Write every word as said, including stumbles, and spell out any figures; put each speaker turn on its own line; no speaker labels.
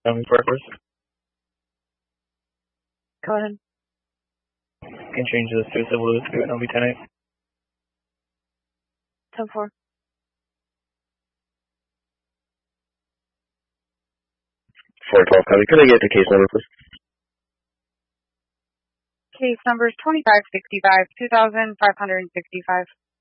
Um, for first.
Go ahead.
You can change this to a civil dispute and it'll be ten eight.
ten four.
four twelve, copy. Could I get the case number, please?
Case number is twenty-five sixty-five, two thousand five hundred sixty-five.